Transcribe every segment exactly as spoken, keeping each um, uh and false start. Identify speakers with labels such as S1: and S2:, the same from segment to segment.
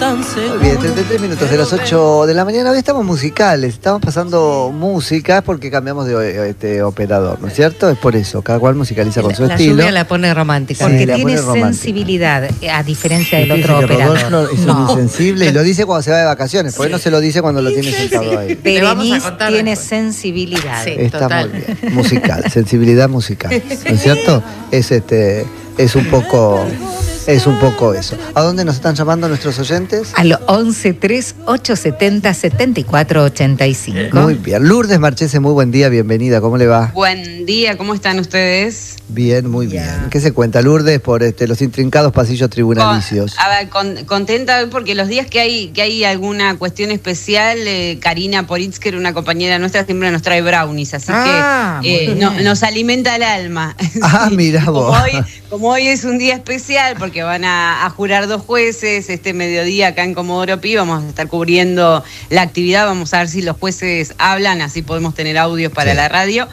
S1: Muy bien, treinta y tres minutos de las ocho de la mañana. Hoy estamos musicales, estamos pasando música porque cambiamos de este, operador, ¿no es cierto? Es por eso, cada cual musicaliza con su
S2: la
S1: estilo.
S2: La lluvia la pone romántica.
S1: Sí,
S2: porque
S1: la
S2: tiene
S1: pone romántica.
S2: sensibilidad, a diferencia del otro
S1: que
S2: operador.
S1: Rodolfo es
S2: no.
S1: muy sensible y lo dice cuando se va de vacaciones, porque sí. no se lo dice cuando lo tiene sentado ahí.
S2: Berenice tiene después. sensibilidad.
S1: Sí, está total. Muy bien. Musical, sensibilidad musical, ¿no es cierto? Es este, es un poco... Es un poco eso. ¿A dónde nos están llamando nuestros oyentes?
S2: Al once tres ocho setenta setenta y cuatro ochenta y cinco.
S1: Muy bien. Lourdes Marchese, muy buen día, bienvenida. ¿Cómo le va?
S3: Buen día, ¿cómo están ustedes?
S1: Bien, muy bien. Yeah. ¿Qué se cuenta, Lourdes, por este, los intrincados pasillos tribunalicios?
S3: Con, a ver, con, contenta hoy porque los días que hay que hay alguna cuestión especial, eh, Karina Poritzker, una compañera nuestra, siempre nos trae brownies, así ah, que eh, no, nos alimenta el alma.
S1: Ah, mira vos.
S3: Como hoy, como hoy es un día especial porque que van a, a jurar dos jueces este mediodía acá en Comodoro Pi, vamos a estar cubriendo la actividad, vamos a ver si los jueces hablan, así podemos tener audios para sí. la radio,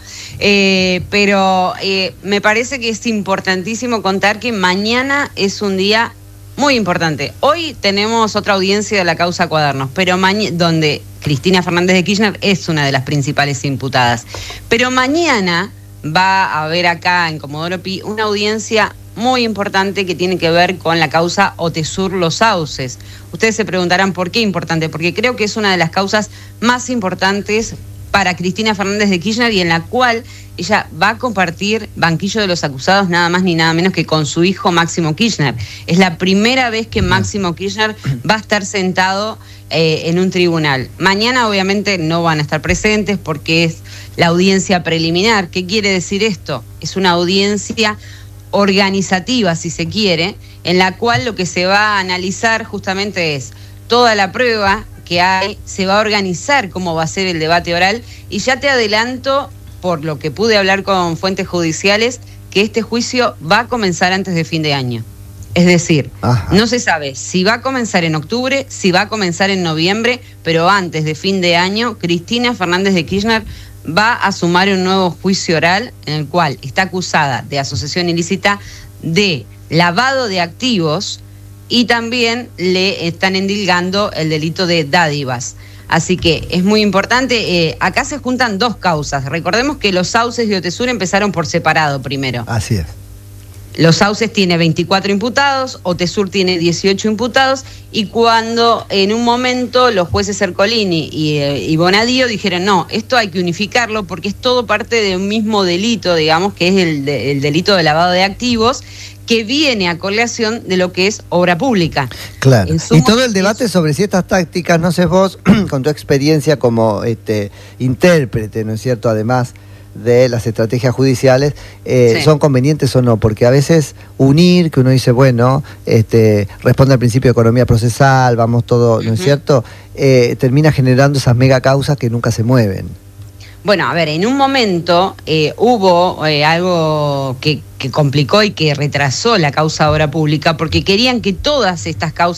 S3: eh, pero eh, me parece que es importantísimo contar que mañana es un día muy importante. Hoy tenemos otra audiencia de la causa Cuadernos, pero mañana, donde Cristina Fernández de Kirchner es una de las principales imputadas, pero mañana va a haber acá en Comodoro Pi una audiencia muy importante que tiene que ver con la causa Otesur Los Sauces. Ustedes se preguntarán por qué importante, porque creo que es una de las causas más importantes para Cristina Fernández de Kirchner y en la cual ella va a compartir banquillo de los acusados nada más ni nada menos que con su hijo Máximo Kirchner. Es la primera vez que Máximo Kirchner va a estar sentado eh, en un tribunal. Mañana obviamente no van a estar presentes porque es la audiencia preliminar. ¿Qué quiere decir esto? Es una audiencia organizativa, si se quiere, en la cual lo que se va a analizar justamente es toda la prueba que hay, se va a organizar cómo va a ser el debate oral, y ya te adelanto, por lo que pude hablar con fuentes judiciales, que este juicio va a comenzar antes de fin de año. Es decir, Ajá. no se sabe si va a comenzar en octubre, si va a comenzar en noviembre, pero antes de fin de año, Cristina Fernández de Kirchner va a sumar un nuevo juicio oral en el cual está acusada de asociación ilícita, de lavado de activos y también le están endilgando el delito de dádivas. Así que es muy importante, eh, acá se juntan dos causas. Recordemos que los sauces de Otesur empezaron por separado primero.
S1: Así es.
S3: Los Sauces tiene veinticuatro imputados, Otesur tiene dieciocho imputados, y cuando en un momento los jueces Ercolini y, eh, y Bonadío dijeron no, esto hay que unificarlo porque es todo parte de un mismo delito, digamos, que es el, de, el delito de lavado de activos, que viene a colación de lo que es obra pública.
S1: Claro. Y todo el debate sobre si estas tácticas, no sé vos, con tu experiencia como este intérprete, ¿no es cierto?, además de las estrategias judiciales, eh, sí. son convenientes o no, porque a veces unir, que uno dice, bueno, este, responde al principio de economía procesal, vamos todo, uh-huh. ¿no es cierto?, eh, termina generando esas mega causas que nunca se mueven.
S3: Bueno, a ver, en un momento eh, hubo eh, algo que, que complicó y que retrasó la causa obra pública, porque querían que todas estas causas